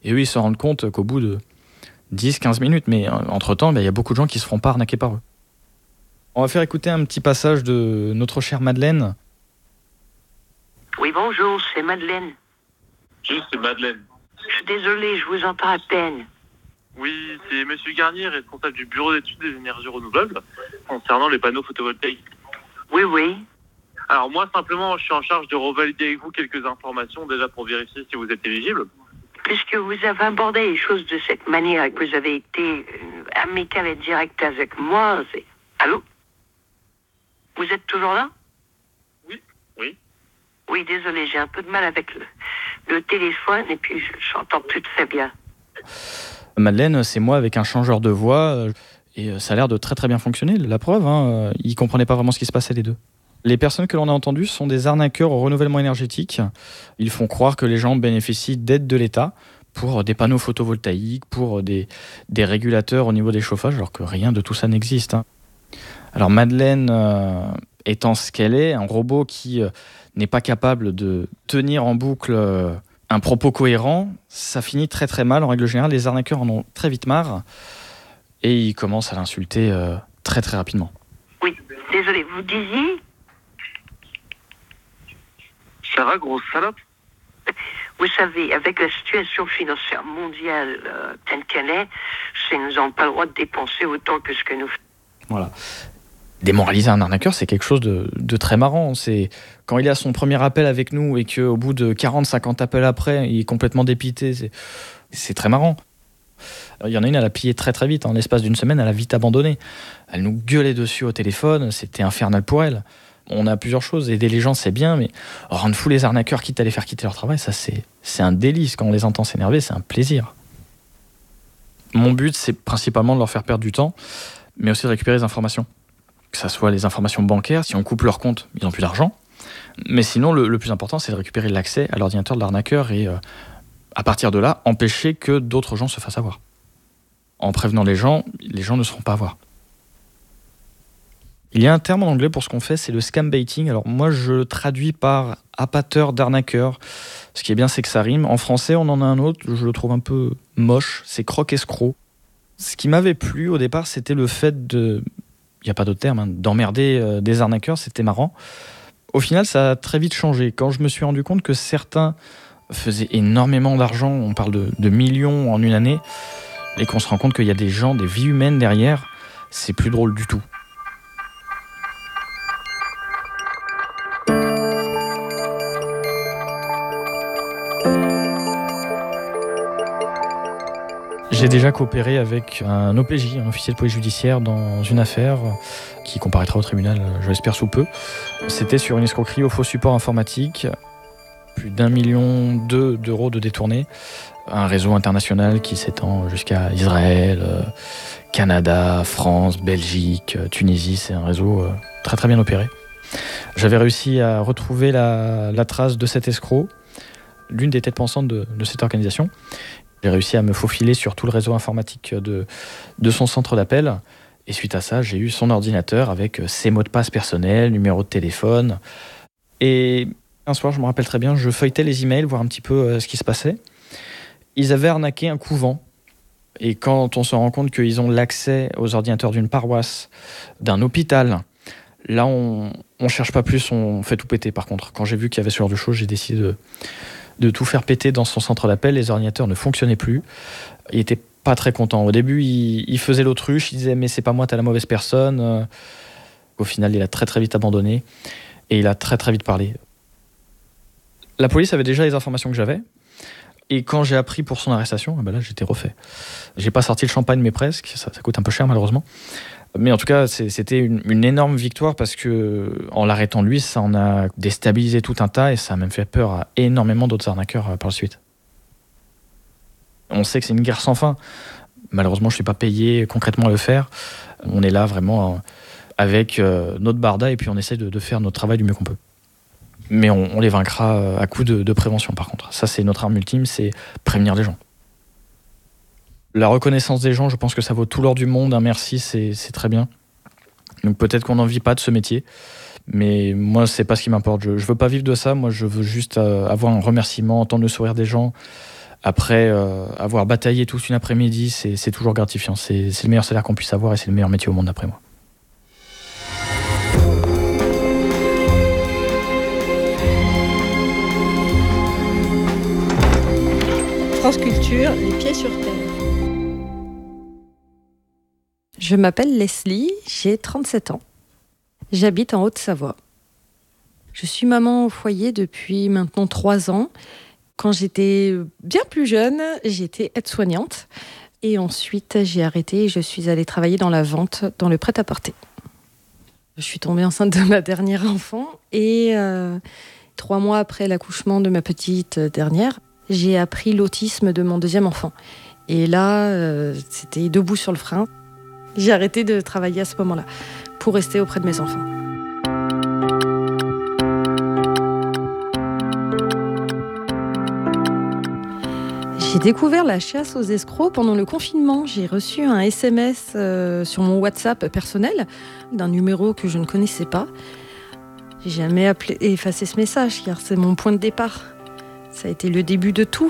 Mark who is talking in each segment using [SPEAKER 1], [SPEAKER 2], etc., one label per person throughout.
[SPEAKER 1] Et eux, ils se rendent compte qu'au bout de 10-15 minutes, mais entre-temps, il y a beaucoup de gens qui se feront pas arnaquer par eux. On va faire écouter un petit passage de notre chère Madeleine.
[SPEAKER 2] Oui, bonjour, c'est Madeleine.
[SPEAKER 3] Juste, c'est Madeleine.
[SPEAKER 2] Je suis désolée, je vous entends à peine.
[SPEAKER 3] Oui, c'est Monsieur Garnier, responsable du bureau d'études des énergies renouvelables, concernant les panneaux photovoltaïques.
[SPEAKER 2] Oui.
[SPEAKER 3] Alors moi, simplement, je suis en charge de revalider avec vous quelques informations, déjà pour vérifier si vous êtes éligible.
[SPEAKER 2] Puisque vous avez abordé les choses de cette manière et que vous avez été amical et direct avec moi, c'est... Allô? Vous êtes toujours là?
[SPEAKER 3] Oui.
[SPEAKER 2] Oui, désolé, j'ai un peu de mal avec le téléphone et puis j'entends plus très bien.
[SPEAKER 1] Madeleine, c'est moi avec un changeur de voix et ça a l'air de très très bien fonctionner. La preuve, ils comprenaient pas vraiment ce qui se passait les deux. Les personnes que l'on a entendues sont des arnaqueurs au renouvellement énergétique. Ils font croire que les gens bénéficient d'aides de l'État pour des panneaux photovoltaïques, pour des régulateurs au niveau des chauffages, alors que rien de tout ça n'existe. Alors Madeleine, étant ce qu'elle est, un robot qui n'est pas capable de tenir en boucle un propos cohérent, ça finit très très mal. En règle générale, les arnaqueurs en ont très vite marre et ils commencent à l'insulter très très rapidement.
[SPEAKER 2] Oui, désolé, vous disiez?
[SPEAKER 3] Ça va, grosse salope?
[SPEAKER 2] Vous savez, avec la situation financière mondiale telle qu'elle est, nous n'avons pas le droit de dépenser autant que ce que nous faisons.
[SPEAKER 1] Voilà. Démoraliser un arnaqueur, c'est quelque chose de très marrant. C'est quand il a son premier appel avec nous et qu'au bout de 40-50 appels après, il est complètement dépité. C'est très marrant. Il y en a une, elle a plié très très vite. En l'espace d'une semaine, elle a vite abandonné. Elle nous gueulait dessus au téléphone. C'était infernal pour elle. On a plusieurs choses. Aider les gens, c'est bien, mais rendre fou les arnaqueurs, quitte à les faire quitter leur travail, ça c'est un délice. Quand on les entend s'énerver, c'est un plaisir. Mon but, c'est principalement de leur faire perdre du temps, mais aussi de récupérer les informations. Que ce soit les informations bancaires, si on coupe leur compte, ils n'ont plus d'argent. Mais sinon, le plus important, c'est de récupérer l'accès à l'ordinateur de l'arnaqueur et, à partir de là, empêcher que d'autres gens se fassent avoir. En prévenant les gens ne seront pas à voir. Il y a un terme en anglais pour ce qu'on fait, c'est le scam baiting. Alors moi, je le traduis par appâteur d'arnaqueur. Ce qui est bien, c'est que ça rime. En français, on en a un autre, je le trouve un peu moche, c'est croque-escroc. Ce qui m'avait plu au départ, c'était le fait de... Il n'y a pas d'autre terme, d'emmerder des arnaqueurs, c'était marrant. Au final, ça a très vite changé. Quand je me suis rendu compte que certains faisaient énormément d'argent, on parle de millions en une année, et qu'on se rend compte qu'il y a des gens, des vies humaines derrière, c'est plus drôle du tout. J'ai déjà coopéré avec un OPJ, un officier de police judiciaire, dans une affaire qui comparaîtra au tribunal, je l'espère sous peu. C'était sur une escroquerie au faux support informatique, plus d'1,2 million d'euros de détournés, un réseau international qui s'étend jusqu'à Israël, Canada, France, Belgique, Tunisie. C'est un réseau très très bien opéré. J'avais réussi à retrouver la trace de cet escroc, l'une des têtes pensantes de cette organisation. J'ai réussi à me faufiler sur tout le réseau informatique de son centre d'appel. Et suite à ça, j'ai eu son ordinateur avec ses mots de passe personnels, numéro de téléphone. Et un soir, je me rappelle très bien, je feuilletais les emails, voir un petit peu ce qui se passait. Ils avaient arnaqué un couvent. Et quand on se rend compte qu'ils ont l'accès aux ordinateurs d'une paroisse, d'un hôpital, là, on cherche pas plus, on fait tout péter. Par contre, quand j'ai vu qu'il y avait ce genre de choses, j'ai décidé de tout faire péter dans son centre d'appel. Les ordinateurs ne fonctionnaient plus. Il était pas très content. Au début, il faisait l'autruche, il disait « mais c'est pas moi, t'es la mauvaise personne ». Au final, il a très très vite abandonné et il a très très vite parlé. La police avait déjà les informations que j'avais et quand j'ai appris pour son arrestation, là j'étais refait. J'ai pas sorti le champagne mais presque, ça coûte un peu cher malheureusement. Mais en tout cas, c'était une énorme victoire parce que en l'arrêtant lui, ça en a déstabilisé tout un tas et ça a même fait peur à énormément d'autres arnaqueurs par la suite. On sait que c'est une guerre sans fin. Malheureusement, je ne suis pas payé concrètement à le faire. On est là vraiment avec notre barda et puis on essaie de faire notre travail du mieux qu'on peut. Mais on les vaincra à coup de prévention par contre. Ça, c'est notre arme ultime, c'est prévenir les gens. La reconnaissance des gens, je pense que ça vaut tout l'or du monde. Un merci, c'est très bien. Donc peut-être qu'on n'en vit pas de ce métier, mais moi, c'est pas ce qui m'importe. Je veux pas vivre de ça. Moi, je veux juste avoir un remerciement, entendre le sourire des gens, Après avoir bataillé toute une après-midi, c'est toujours gratifiant. C'est le meilleur salaire qu'on puisse avoir et c'est le meilleur métier au monde d'après moi.
[SPEAKER 4] France Culture, les pieds sur terre. Je m'appelle Leslie, j'ai 37 ans. J'habite en Haute-Savoie. Je suis maman au foyer depuis maintenant 3 ans. Quand j'étais bien plus jeune, j'étais aide-soignante. Et ensuite, j'ai arrêté et je suis allée travailler dans la vente, dans le prêt-à-porter. Je suis tombée enceinte de ma dernière enfant. Et 3 mois après l'accouchement de ma petite dernière, j'ai appris l'autisme de mon deuxième enfant. Et là, c'était debout sur le frein. J'ai arrêté de travailler à ce moment-là pour rester auprès de mes enfants. J'ai découvert la chasse aux escrocs pendant le confinement. J'ai reçu un SMS sur mon WhatsApp personnel d'un numéro que je ne connaissais pas. J'ai jamais effacé ce message car c'est mon point de départ. Ça a été le début de tout.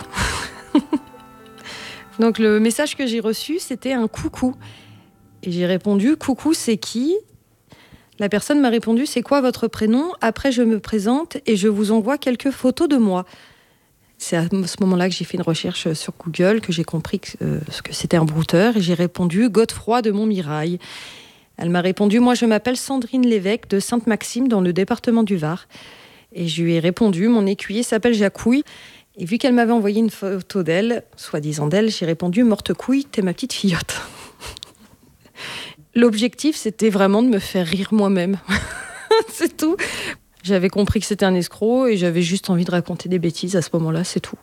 [SPEAKER 4] Donc le message que j'ai reçu, c'était un coucou. Et j'ai répondu « Coucou, c'est qui ?» La personne m'a répondu « C'est quoi votre prénom ?» Après, je me présente et je vous envoie quelques photos de moi. C'est à ce moment-là que j'ai fait une recherche sur Google, que j'ai compris que c'était un brouteur. Et j'ai répondu « Godefroy de Montmirail ». Elle m'a répondu « Moi, je m'appelle Sandrine Lévesque de Sainte-Maxime dans le département du Var. » Et je lui ai répondu « Mon écuyer s'appelle Jacouille. » Et vu qu'elle m'avait envoyé une photo d'elle, soi-disant d'elle, j'ai répondu « Morte couille, t'es ma petite fillotte. » L'objectif, c'était vraiment de me faire rire moi-même. C'est tout. J'avais compris que c'était un escroc et j'avais juste envie de raconter des bêtises à ce moment-là, c'est tout.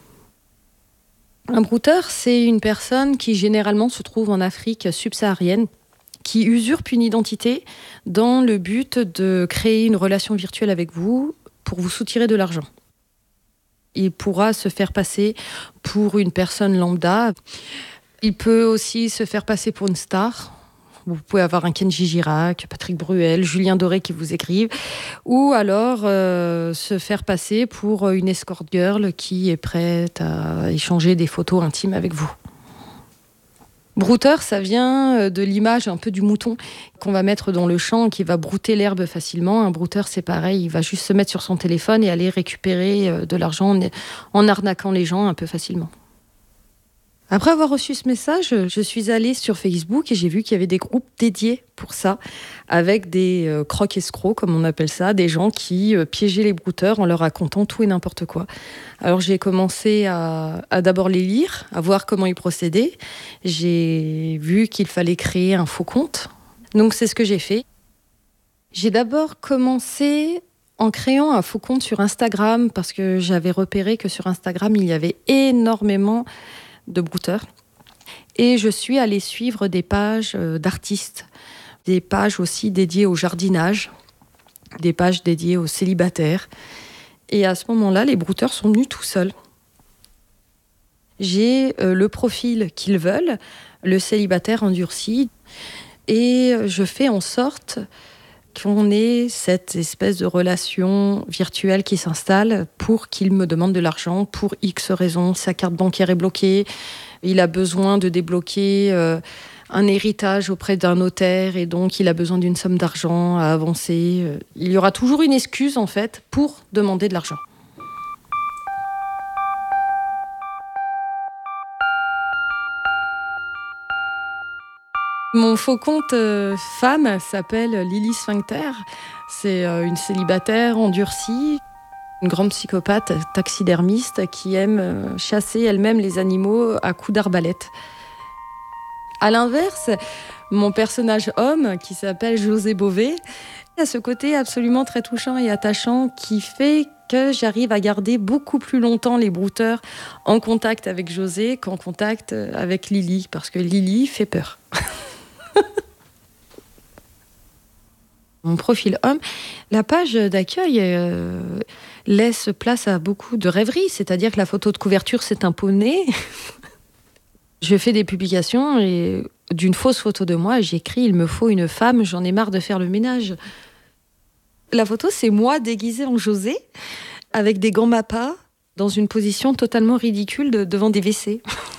[SPEAKER 4] Un brouteur, c'est une personne qui généralement se trouve en Afrique subsaharienne, qui usurpe une identité dans le but de créer une relation virtuelle avec vous pour vous soutirer de l'argent. Il pourra se faire passer pour une personne lambda. Il peut aussi se faire passer pour une star. Vous pouvez avoir un Kenji Girac, Patrick Bruel, Julien Doré qui vous écrivent. Ou alors se faire passer pour une escort girl qui est prête à échanger des photos intimes avec vous. Brouteur, ça vient de l'image un peu du mouton qu'on va mettre dans le champ, qui va brouter l'herbe facilement. Un brouteur, c'est pareil, il va juste se mettre sur son téléphone et aller récupérer de l'argent en arnaquant les gens un peu facilement. Après avoir reçu ce message, je suis allée sur Facebook et j'ai vu qu'il y avait des groupes dédiés pour ça, avec des croque-escrocs, comme on appelle ça, des gens qui piégeaient les brouteurs en leur racontant tout et n'importe quoi. Alors j'ai commencé à d'abord les lire, à voir comment ils procédaient. J'ai vu qu'il fallait créer un faux compte. Donc c'est ce que j'ai fait. J'ai d'abord commencé en créant un faux compte sur Instagram, parce que j'avais repéré que sur Instagram, il y avait énormément de brouteurs. Et je suis allée suivre des pages d'artistes, des pages aussi dédiées au jardinage, des pages dédiées aux célibataires. Et à ce moment-là, les brouteurs sont venus tout seuls. J'ai le profil qu'ils veulent, le célibataire endurci, et je fais en sorte qu'on ait cette espèce de relation virtuelle qui s'installe pour qu'il me demande de l'argent pour X raisons. Sa carte bancaire est bloquée, il a besoin de débloquer un héritage auprès d'un notaire et donc il a besoin d'une somme d'argent à avancer. Il y aura toujours une excuse en fait pour demander de l'argent. Mon faux compte femme s'appelle Lily Sphincter. C'est une célibataire endurcie, une grande psychopathe taxidermiste qui aime chasser elle-même les animaux à coups d'arbalète. À l'inverse, mon personnage homme, qui s'appelle José Bové, a ce côté absolument très touchant et attachant qui fait que j'arrive à garder beaucoup plus longtemps les brouteurs en contact avec José qu'en contact avec Lily, parce que Lily fait peur. Mon profil homme, la page d'accueil laisse place à beaucoup de rêveries, c'est-à-dire que la photo de couverture, c'est un poney. Je fais des publications et d'une fausse photo de moi, j'écris « Il me faut une femme, j'en ai marre de faire le ménage ». La photo, c'est moi déguisée en José, avec des gants Mappa, dans une position totalement ridicule devant des WC.